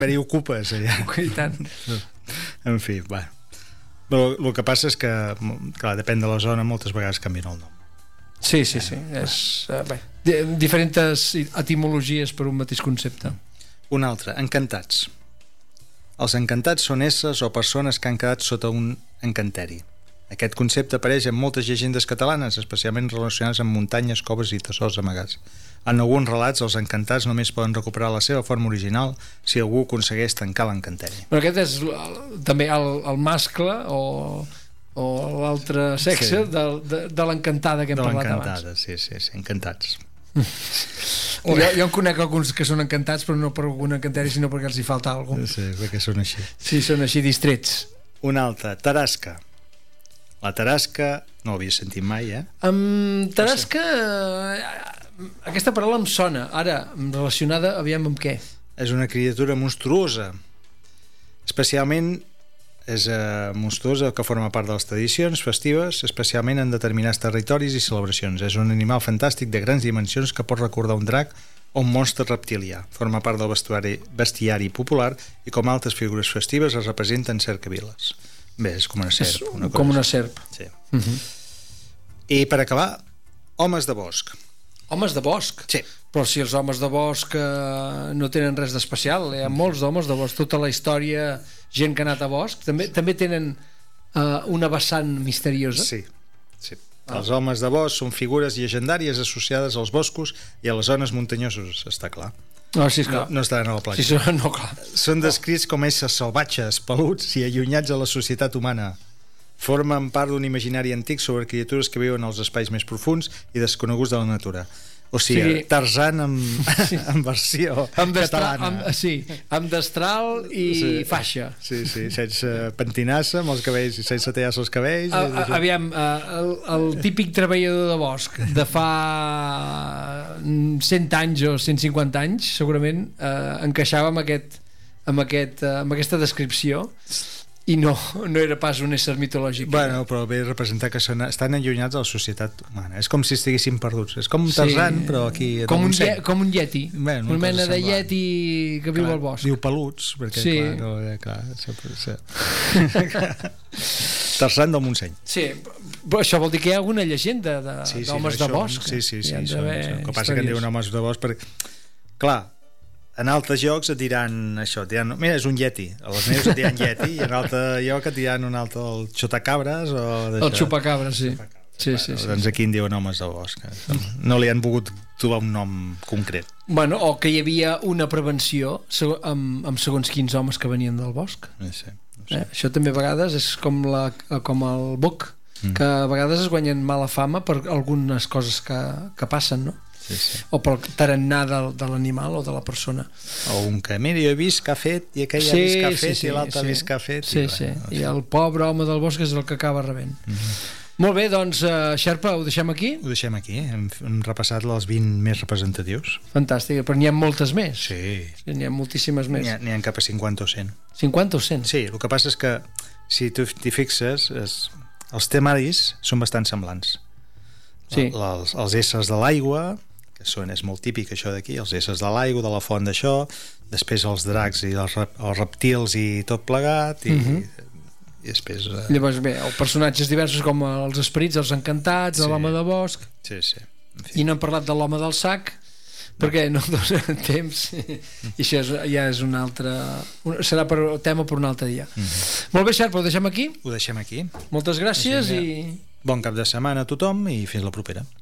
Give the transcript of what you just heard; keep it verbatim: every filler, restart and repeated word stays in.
Per hi ocupes, allà. I tant. En fi, va. Però el que passa és que, clar, depèn de la zona, moltes vegades canvien el nom. Sí, sí, sí. És, uh, bé, diferents etimologies per un mateix concepte. Un altre, encantats. Els encantats són éssers o persones que han quedat sota un encanteri. Aquest concepte apareix en moltes llegendes catalanes, especialment relacionades amb muntanyes, coves i tesors amagats. En alguns relats, els encantats només poden recuperar la seva forma original si algú aconsegueix tancar l'encanteri. Però aquest és també el, el mascle o, o l'altre sexe sí. de, de, de l'encantada que hem de parlat abans. De l'encantada, sí, sí, sí, encantats. jo, jo en conec alguns que són encantats, però no per algun encanteri, sinó perquè els hi falta alguna cosa. Sí, perquè són així. Sí, són així distrets. Un altre, tarasca. La tarasca, no l'havia sentit mai, eh? Um, tarasca... Aquesta paraula em sona, ara, relacionada, aviam amb què? És una criatura monstruosa. Especialment és eh, monstruosa que forma part de les tradicions festives, especialment en determinats territoris i celebracions. És un animal fantàstic de grans dimensions que pot recordar un drac o un monstre reptilià. Forma part del bestiari, bestiari popular i com altres figures festives es representa en cercaviles. Bé, és com una serp. És una com cosa una serp. Sí. Uh-huh. I per acabar, homes de bosc. Homes de bosc? Sí. Però si els homes de bosc eh, no tenen res d'especial, hi ha molts d'homes de bosc, tota la història, gent que ha anat a bosc, també, també tenen eh, una vessant misteriosa. Sí, sí. Ah. Els homes de bosc són figures llegendàries associades als boscos i a les zones muntanyoses, està clar. No, sí, és clar. No, no estaran a la platja. Sí, no, clar. Són descrits com éssers salvatges, peluts i allunyats a la societat humana. Formen part d'un imaginari antic sobre criatures que viuen als espais més profuns i desconeguts de la natura. O sigui, sí. Tarzan amb, sí. amb versió amb catalana. Amb, sí, amb destral i sí. faixa. Sí, sí, sense pentinassa, amb els cabells i sense tallar-se els cabells. A, a, aviam, el, el típic treballador de bosc de fa cent anys o cent cinquanta anys, segurament, eh, encaixava amb, aquest, amb, aquest, eh, amb aquesta descripció. I no, no era pas un ésser mitològic. Bueno, però ve a representar que són, estan allunyats de la societat humana. És com si estiguessin perduts. És com un Tarzan, sí, però aquí... Com un, ye, com un yeti. Bueno, una mena de yeti que viu clar, al bosc. Diu peluts, perquè sí. clar, no, eh, clar sempre, sí. Tarzan del Montseny. Sí, però això vol dir que hi ha alguna llegenda de, sí, sí, d'homes no, de bosc. Sí, sí, sí. sí són, són. El que passa que en diuen homes de bosc perquè... Clar, en altres llocs et diran això, et diran, mira, és un yeti, a les neus et diran yeti, i en altre lloc et diran un altre, el xutacabres o d'això. El xupacabres, sí. Sí, sí, sí, doncs sí. aquí en diuen homes de bosc. No li han volgut trobar un nom concret. Bueno, o que hi havia una prevenció amb, amb segons quins homes que venien del bosc. No sé, no sé. Eh? Això també a vegades és com, la, com el boc, mm. que a vegades es guanyen mala fama per algunes coses que, que passen, no? Sí, sí. O pel tarannà de, de l'animal o de la persona. O un que, mira, jo he vist que ha fet i aquell sí, ha vist que ha fet sí, sí, i l'altre sí. ha vist que ha fet sí, i, sí. Bueno, no sé. I el pobre home del bosc és el que acaba rebent. Mm-hmm. Molt bé, doncs uh, Xerpa, ho deixem aquí? Ho deixem aquí, hem, hem repassat els vint més representatius. Fantàstic, però n'hi ha moltes més. Sí, sí n'hi ha moltíssimes més. N'hi ha, n'hi ha cap a cinquanta o cent. cinquanta o cent? Sí, el que passa és que si tu t'hi fixes és, els temaris són bastant semblants. Sí. Els, els éssers de l'aigua, que són, és molt típic això d'aquí, els éssers de l'aigua, de la font d'això, després els dracs i els, rep, els reptils i tot plegat i, mm-hmm. i després... Eh... Llavors bé, personatges diversos com els esperits, els encantats, sí. l'home de bosc, sí, sí. En fi. I no hem parlat de l'home del sac perquè no dona temps i això és, ja és un altre serà per, tema per un altre dia. Mm-hmm. Molt bé, Xerpa, ho deixem aquí? Ho deixem aquí. Moltes gràcies i... Bon cap de setmana a tothom i fins la propera.